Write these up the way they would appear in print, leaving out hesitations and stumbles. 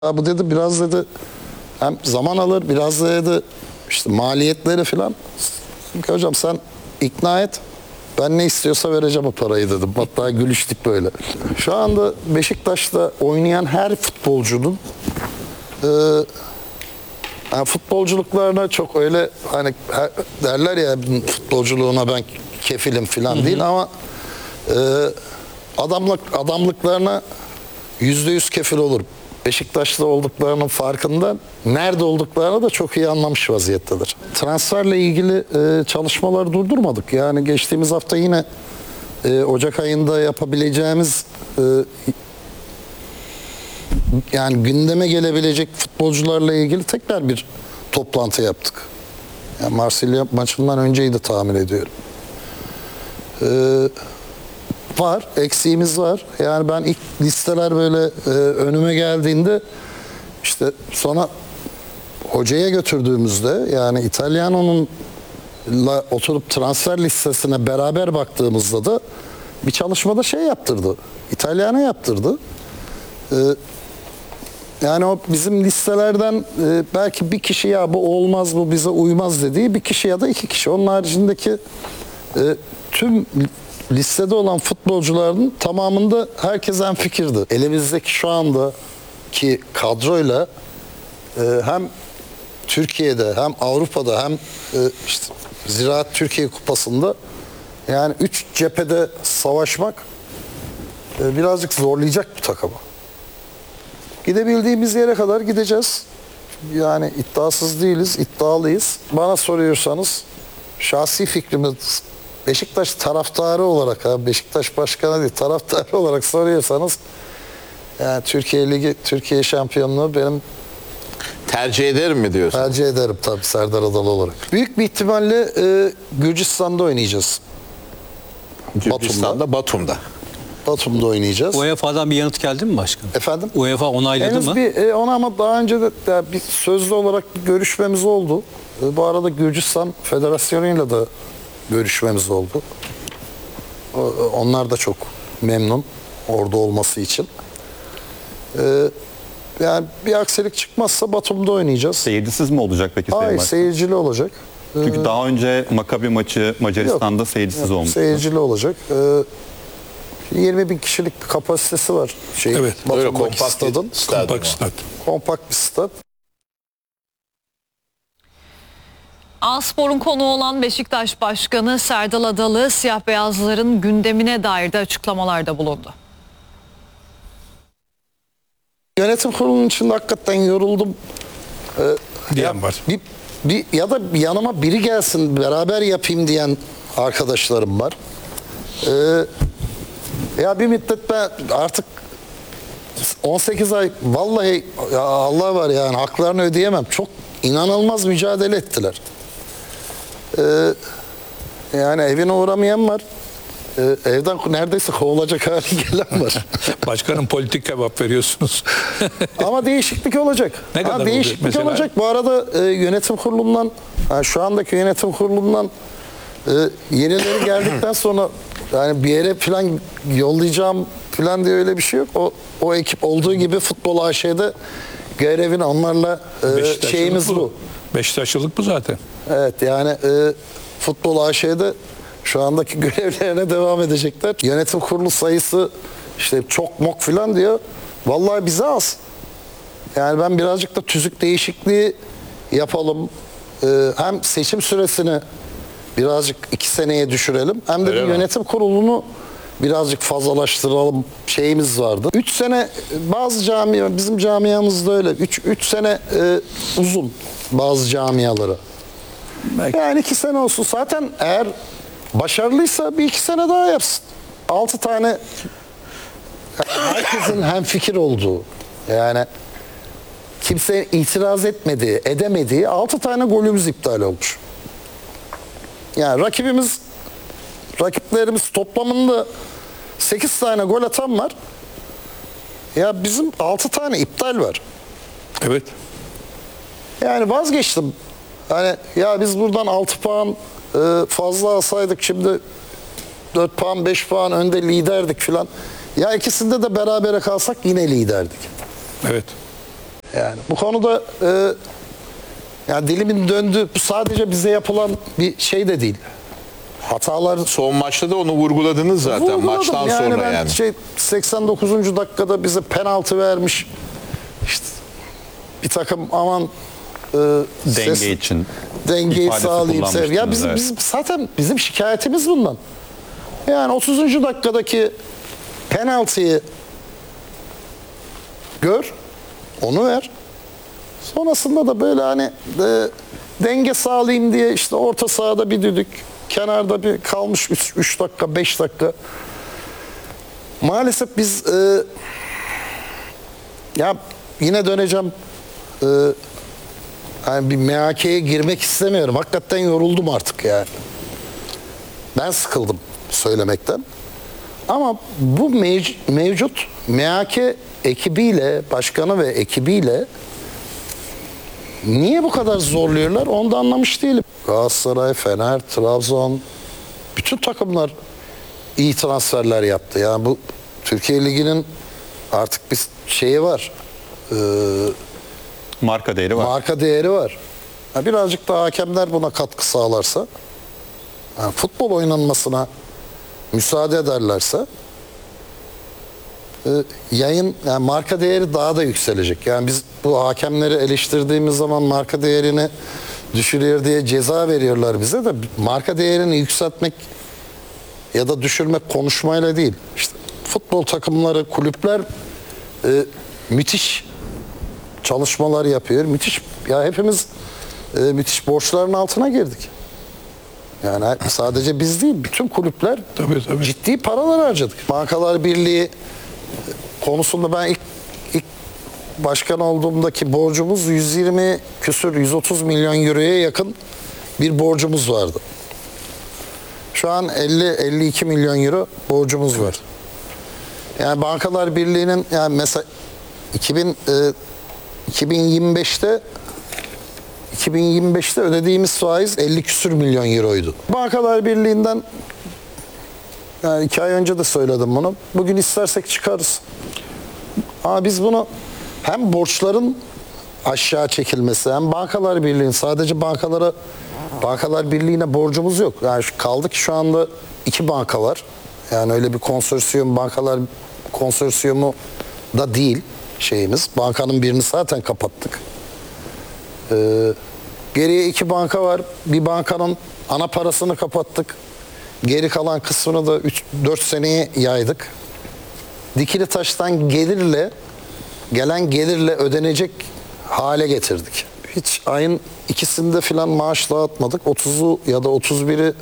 Bu dedi biraz dedi hem zaman alır, biraz da dedi işte maliyetleri falan. Hocam sen ikna et. Ben ne istiyorsa vereceğim o parayı dedim. Hatta gülüştük böyle. Şu anda Beşiktaş'ta oynayan her futbolcunun yani futbolculuklarına çok öyle hani derler ya futbolculuğuna ben kefilim falan değil ama adamlıklarına %100 kefil olurum. Beşiktaş'ta olduklarının farkında, nerede olduklarını da çok iyi anlamış vaziyettedir. Transferle ilgili çalışmaları durdurmadık. Yani geçtiğimiz hafta yine Ocak ayında yapabileceğimiz yani gündeme gelebilecek futbolcularla ilgili tekrar bir toplantı yaptık. Yani Marsilya maçından önceydi tahmin ediyorum. Var, eksiğimiz var. Yani ben ilk listeler böyle önüme geldiğinde işte sonra hocaya götürdüğümüzde yani İtalyano'nun oturup transfer listesine beraber baktığımızda da bir çalışmada şey yaptırdı. İtalyano yaptırdı. Yani o bizim listelerden belki bir kişi ya bu olmaz bu bize uymaz dediği bir kişi ya da iki kişi. Onun haricindeki tüm listede olan futbolcuların tamamında herkes hemfikirdi. Elimizdeki şu andaki kadroyla hem Türkiye'de hem Avrupa'da hem işte Ziraat Türkiye Kupası'nda yani 3 cephede savaşmak birazcık zorlayacak bu takımı. Gidebildiğimiz yere kadar gideceğiz. Yani iddiasız değiliz, iddialıyız. Bana soruyorsanız şahsi fikrimiz Beşiktaş taraftarı olarak, Beşiktaş başkanı değil, taraftarı olarak soruyorsanız yani Türkiye Ligi, Türkiye şampiyonluğu benim tercih ederim mi diyorsun? Tercih ederim tabii Serdar Adalı olarak. Büyük bir ihtimalle Gürcistan'da oynayacağız. Gürcistan'da, Batum'da. Batum'da oynayacağız. UEFA'dan bir yanıt geldi mi başkan? Efendim? UEFA onayladı henüz mı? Ona ama daha önce de bir sözlü olarak bir görüşmemiz oldu. Bu arada Gürcistan Federasyonu'yla da görüşmemiz oldu. Onlar da çok memnun orada olması için. Yani bir aksilik çıkmazsa Batum'da oynayacağız. Seyircisiz mi olacak peki? Hayır, seyircili olacak. Çünkü daha önce Maccabi maçı Macaristan'da seyircisiz olmuştu. Seyircili olacak. 20 bin kişilik bir kapasitesi var. Evet, öyle kompakt stadın. Kompakt bir stat. A-Spor'un konuğu olan Beşiktaş Başkanı Serdal Adalı, siyah beyazların gündemine dair de açıklamalarda bulundu. Yönetim kurulunun içinde hakikaten yoruldum. Diyen var. Ya da yanıma biri gelsin beraber yapayım diyen arkadaşlarım var. Ya bir müddet ben artık 18 ay vallahi ya Allah var yani haklarını ödeyemem. Çok inanılmaz mücadele ettiler. Yani evine uğramayan var. Evden neredeyse kovulacak hale gelen var. Başkanım politik cevap veriyorsunuz. Ama değişiklik olacak. Ne kadar değişiklik olacak olacak. Bu arada yönetim kurulundan şu andaki yönetim kurulundan yenileri geldikten sonra yani bir yere falan yollayacağım falan diye öyle bir şey yok. O ekip olduğu gibi Futbol AŞ'de görevini onlarla şeyimiz bu. Beşiktaşlılık bu zaten. Evet yani Futbol AŞ'de şu andaki görevlerine devam edecekler. Yönetim kurulu sayısı işte çok mok falan diyor. Vallahi bize az. Yani ben birazcık da tüzük değişikliği yapalım. Hem seçim süresini birazcık 2 seneye düşürelim. Hem de yönetim kurulunu birazcık fazlalaştıralım şeyimiz vardı. 3 sene bazı camia, bizim camiamızda öyle. 3 sene uzun bazı camialara. Yani 2 sene olsun. Zaten eğer başarılıysa bir 2 sene daha yapsın. 6 tane herkesin hemfikir olduğu yani kimse itiraz etmediği, edemediği 6 tane golümüz iptal olmuş. Yani rakiplerimiz toplamında 8 tane gol atan var. Ya bizim 6 tane iptal var. Evet. Yani vazgeçtim. Hani ya biz buradan 6 puan fazla alsaydık şimdi 4 puan 5 puan önde liderdik filan. Ya ikisinde de berabere kalsak yine liderdik. Evet. Yani bu konuda yani dilimin döndü. Bu sadece bize yapılan bir şey de değil. Hatalar Son maçta da onu vurguladınız zaten vurguladım. maçtan sonra ben yani. 89. dakikada bize penaltı vermiş. İşte bir takım aman Denge için dengeyi ifadesi sağlayayım. Ya kullanmıştınız, bizim zaten bizim şikayetimiz bundan. Yani 30. dakikadaki penaltıyı gör, onu ver. Sonrasında da böyle hani denge sağlayayım diye işte orta sahada bir düdük, kenarda bir kalmış 3 dakika, 5 dakika. Maalesef biz ya yine döneceğim, yani bir MHK'ye girmek istemiyorum. Hakikaten yoruldum artık yani. Ben sıkıldım söylemekten. Ama bu mevcut MHK ekibiyle, başkanı ve ekibiyle niye bu kadar zorluyorlar onu da anlamış değilim. Galatasaray, Fener, Trabzon, bütün takımlar iyi transferler yaptı. Yani bu Türkiye Ligi'nin artık bir şeyi var. marka değeri var. Marka değeri var. Yani birazcık da hakemler buna katkı sağlarsa, yani futbol oynanmasına müsaade ederlerse yani marka değeri daha da yükselecek. Yani biz bu hakemleri eleştirdiğimiz zaman marka değerini düşürüyor diye ceza veriyorlar bize de, marka değerini yükseltmek ya da düşürmek konuşmayla değil. İşte futbol takımları, kulüpler müthiş çalışmalar yapıyor. Müthiş, ya hepimiz müthiş borçların altına girdik. Yani sadece biz değil, bütün kulüpler Tabii. ciddi paralar harcadık. Bankalar Birliği konusunda ben ilk başkan olduğumdaki borcumuz 120 küsür 130 milyon euroya yakın bir borcumuz vardı. Şu an 50-52 milyon euro borcumuz var. Yani Bankalar Birliği'nin yani mesela 2025'te ödediğimiz faiz 50 küsür milyon euroydu. Bankalar Birliği'nden, yani 2 ay önce de söyledim bunu. Bugün istersek çıkarız. Ama biz bunu hem borçların aşağı çekilmesi hem Bankalar Birliği'nin, sadece Bankalar Birliği'ne borcumuz yok. Yani kaldı ki şu anda 2 banka var. Yani öyle bir konsorsiyum, bankalar konsorsiyumu da değil şeyimiz. Bankanın birini zaten kapattık. Geriye 2 banka var. Bir bankanın ana parasını kapattık. Geri kalan kısmını da 4 seneye yaydık. Dikili taştan gelen gelirle ödenecek hale getirdik. Hiç ayın ikisinde filan maaş dağıtmadık. 30'u ya da 31'i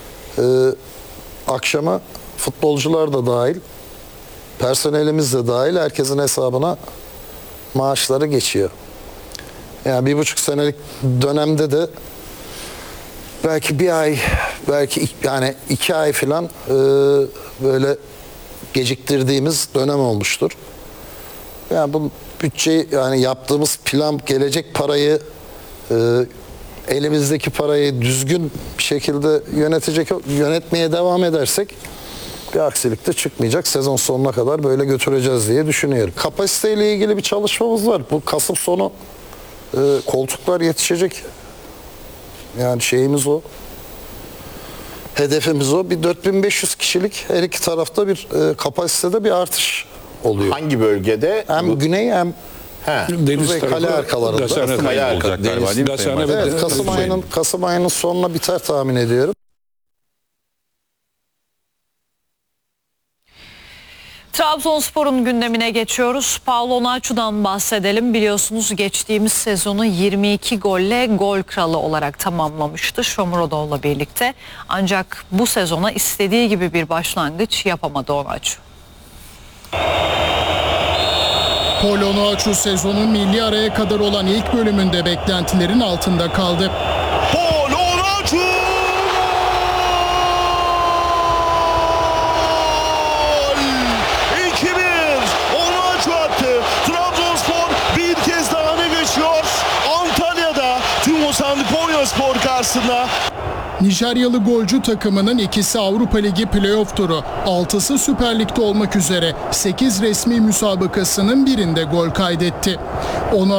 akşama futbolcular da dahil, personelimiz de dahil herkesin hesabına maaşları geçiyor. Yani 1,5 senelik dönemde de belki bir ay, belki yani 2 ay falan böyle geciktirdiğimiz dönem olmuştur. Yani bu bütçeyi, yani yaptığımız plan, gelecek parayı, elimizdeki parayı düzgün bir şekilde yönetmeye devam edersek bir aksilik de çıkmayacak. Sezon sonuna kadar böyle götüreceğiz diye düşünüyorum. Kapasiteyle ilgili bir çalışmamız var. Bu Kasım sonu koltuklar yetişecek. Yani şeyimiz o. Hedefimiz o. Bir 4500 kişilik her iki tarafta bir kapasitede bir artış oluyor. Hangi bölgede? Hem güney hem Deniz kuzey tarafı, kale arkalarında. Gazhane Kasım ayı tarafı. olacak galiba değil mi Gazhane Sayın Başkan? ve- Evet, Kasım ayının sonuna biter tahmin ediyorum. Trabzonspor'un gündemine geçiyoruz. Paulo Nacho'dan bahsedelim. Biliyorsunuz geçtiğimiz sezonu 22 golle gol kralı olarak tamamlamıştı Shomurodov'la birlikte. Ancak bu sezona istediği gibi bir başlangıç yapamadı Nacho. Paulo Nacho sezonun milli araya kadar olan ilk bölümünde beklentilerin altında kaldı. Paulo Nacho! Gol! 2-1. Onaço attı. Trabzonspor bir kez daha öne geçiyor. Antalya'da Tümosan Konyaspor karşısında. Nijeryalı golcü takımının ikisi Avrupa Ligi playoff turu, 6'sı Süper Lig'de olmak üzere 8 resmi müsabakasının birinde gol kaydetti.